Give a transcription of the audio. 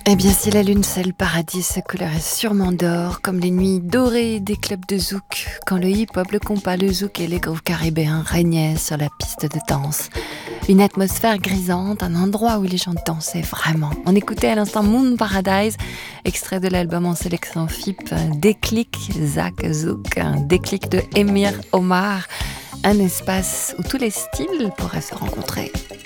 Eh bien, si la lune c'est le paradis, sa couleur est sûrement d'or, comme les nuits dorées des clubs de zouk, quand le hip-hop, le compas, le zouk et les grooves caribéens régnaient sur la piste de danse. Une atmosphère grisante, un endroit où les gens dansaient vraiment. On écoutait à l'instant Moon Paradise, extrait de l'album en sélection FIP, un déclic Zach Zouk, un déclic de Emir Omar, un espace où tous les styles pourraient se rencontrer.